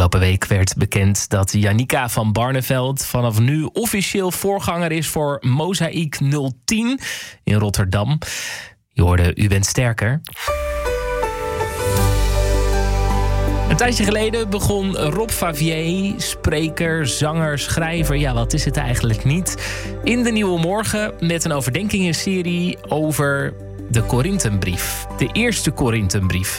Afgelopen week werd bekend dat Jannica van Barneveld vanaf nu officieel voorganger is voor Mozaïek 010 in Rotterdam. Je hoorde U bent sterker. Een tijdje geleden begon Rob Favier, spreker, zanger, schrijver, ja, wat is het eigenlijk niet, in de Nieuwe Morgen met een overdenkingenserie over de Korintenbrief. De eerste Korintenbrief.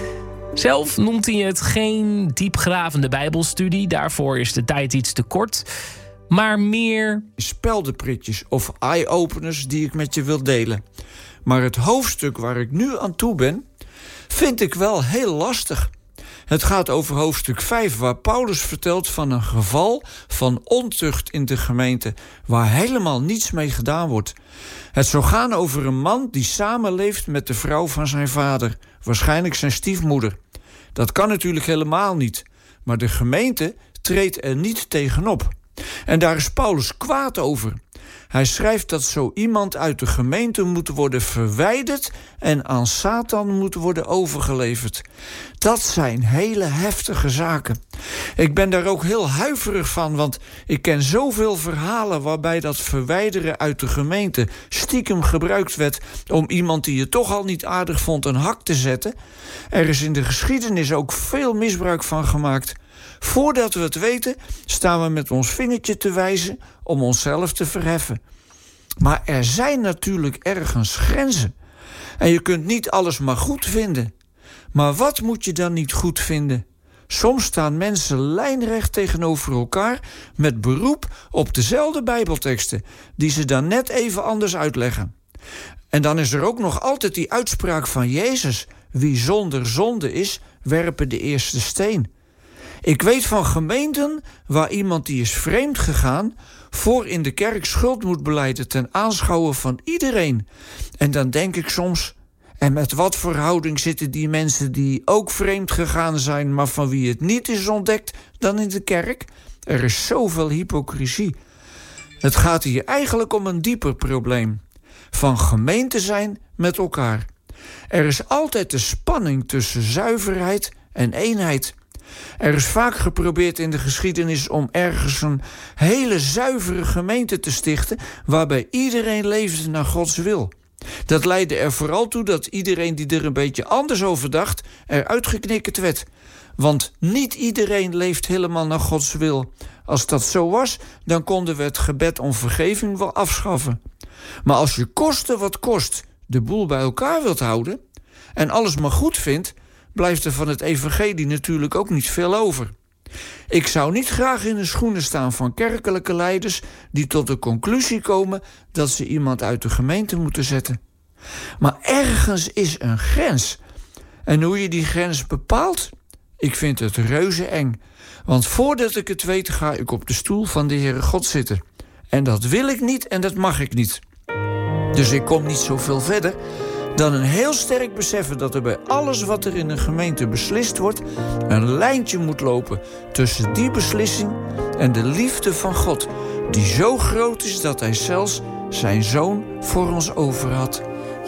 Zelf noemt hij het geen diepgravende bijbelstudie, daarvoor is de tijd iets te kort, maar meer speldenpritjes of eye-openers die ik met je wil delen. Maar het hoofdstuk waar ik nu aan toe ben, vind ik wel heel lastig. Het gaat over hoofdstuk 5, waar Paulus vertelt van een geval van ontucht in de gemeente, waar helemaal niets mee gedaan wordt. Het zou gaan over een man die samenleeft met de vrouw van zijn vader, waarschijnlijk zijn stiefmoeder. Dat kan natuurlijk helemaal niet, maar de gemeente treedt er niet tegenop. En daar is Paulus kwaad over. Hij schrijft dat zo iemand uit de gemeente moet worden verwijderd en aan Satan moet worden overgeleverd. Dat zijn hele heftige zaken. Ik ben daar ook heel huiverig van, want ik ken zoveel verhalen waarbij dat verwijderen uit de gemeente stiekem gebruikt werd om iemand die je toch al niet aardig vond een hak te zetten. Er is in de geschiedenis ook veel misbruik van gemaakt. Voordat we het weten, staan we met ons vingertje te wijzen om onszelf te verheffen. Maar er zijn natuurlijk ergens grenzen. En je kunt niet alles maar goed vinden. Maar wat moet je dan niet goed vinden? Soms staan mensen lijnrecht tegenover elkaar met beroep op dezelfde bijbelteksten, die ze dan net even anders uitleggen. En dan is er ook nog altijd die uitspraak van Jezus: wie zonder zonde is, werpen de eerste steen. Ik weet van gemeenten waar iemand die is vreemd gegaan voor in de kerk schuld moet belijden ten aanschouwen van iedereen. En dan denk ik soms, en met wat verhouding zitten die mensen die ook vreemd gegaan zijn, maar van wie het niet is ontdekt, dan in de kerk? Er is zoveel hypocrisie. Het gaat hier eigenlijk om een dieper probleem. Van gemeente zijn met elkaar. Er is altijd de spanning tussen zuiverheid en eenheid. Er is vaak geprobeerd in de geschiedenis om ergens een hele zuivere gemeente te stichten, waarbij iedereen leefde naar Gods wil. Dat leidde er vooral toe dat iedereen die er een beetje anders over dacht, eruit geknikkerd werd. Want niet iedereen leeft helemaal naar Gods wil. Als dat zo was, dan konden we het gebed om vergeving wel afschaffen. Maar als je koste wat kost de boel bij elkaar wilt houden en alles maar goed vindt, blijft er van het evangelie natuurlijk ook niet veel over. Ik zou niet graag in de schoenen staan van kerkelijke leiders die tot de conclusie komen dat ze iemand uit de gemeente moeten zetten. Maar ergens is een grens. En hoe je die grens bepaalt, ik vind het reuze eng. Want voordat ik het weet, ga ik op de stoel van de Heere God zitten. En dat wil ik niet en dat mag ik niet. Dus ik kom niet zoveel verder dan een heel sterk beseffen dat er bij alles wat er in een gemeente beslist wordt een lijntje moet lopen tussen die beslissing en de liefde van God, die zo groot is dat hij zelfs zijn zoon voor ons over had.